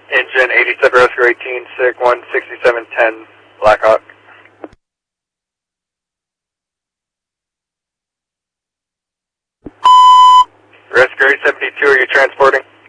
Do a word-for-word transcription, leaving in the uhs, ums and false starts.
Engine eighty-seven Rescue eighteen, SIG one sixty-seven ten, Blackhawk. Rescue eight seventy-two, are you transporting?